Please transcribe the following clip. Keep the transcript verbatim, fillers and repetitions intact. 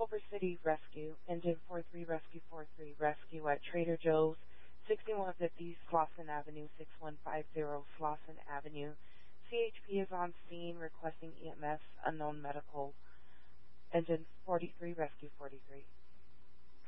Culver City Rescue, Engine four three Rescue four three Rescue at Trader Joe's, sixty-one fifty Slauson Avenue, six one five zero Slauson Avenue. C H P is on scene requesting E M S, unknown medical. Engine forty-three Rescue forty-three.